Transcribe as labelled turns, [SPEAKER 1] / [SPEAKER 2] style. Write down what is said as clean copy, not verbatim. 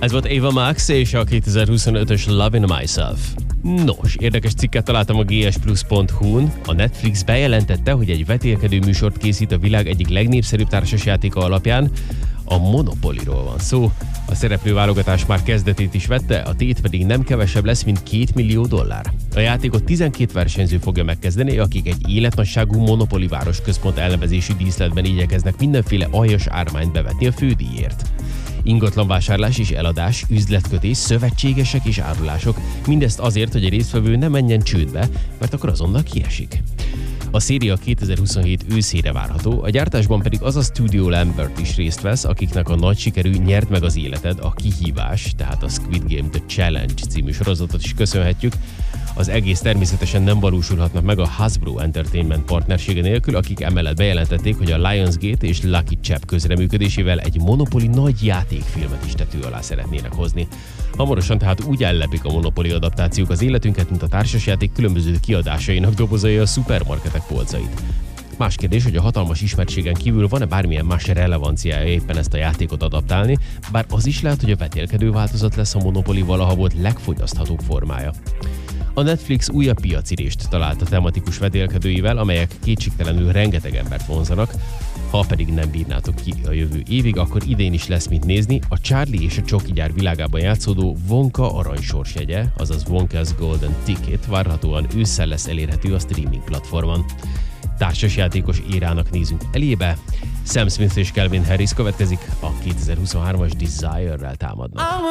[SPEAKER 1] Ez volt Ava Max és a 2025-ös Lovin' Myself. Nos, érdekes cikket találtam a gsplus.hu-n. A Netflix bejelentette, hogy egy vetélkedő műsort készít a világ egyik legnépszerűbb társasjátéka alapján. A Monopoly-ról van szó. A szereplőválogatás már kezdetét is vette, a tét pedig nem kevesebb lesz, mint $2 millió. A játékot 12 versenyző fogja megkezdeni, akik egy életnagyságú Monopoly városközpont elnevezésű díszletben igyekeznek mindenféle aljas ármányt bevetni a fődíjért. Ingatlanvásárlás és eladás, üzletkötés, szövetségesek és árulások. Mindezt azért, hogy a résztvevő ne menjen csődbe, mert akkor azonnal kiesik. A széria 2027 őszére várható, a gyártásban pedig az a Studio Lambert is részt vesz, akiknek a nagy sikerű Nyerd meg az életed, a kihívás, tehát a Squid Game The Challenge című sorozatot is köszönhetjük. Az egész természetesen nem valósulhatna meg a Hasbro Entertainment partnersége nélkül, akik emellett bejelentették, hogy a Lionsgate és Lucky Chap közreműködésével egy Monopoly nagy játékfilmet is tető alá szeretnének hozni. Hamarosan tehát úgy ellepik a Monopoly adaptációk az életünket, mint a társasjáték különböző kiadásainak dobozai a szupermarketek polcait. Más kérdés, hogy a hatalmas ismertségen kívül van-e bármilyen más relevanciája éppen ezt a játékot adaptálni, bár az is lehet, hogy a vetélkedő változat lesz a Monopoly valaha volt legfogyaszthatóbb formája. A Netflix újabb piacirést talált a tematikus vetélkedőivel, amelyek kétségtelenül rengeteg embert vonzanak. Ha pedig nem bírnátok ki a jövő évig, akkor idén is lesz mit nézni. A Charlie és a Csoki gyár világában játszódó Wonka aranysorsjegye, azaz Wonka's Golden Ticket várhatóan ősszel lesz elérhető a streaming platformon. Társasjátékos érának nézünk elébe. Sam Smith és Calvin Harris következik, a 2023-as Desire-rel támadnak.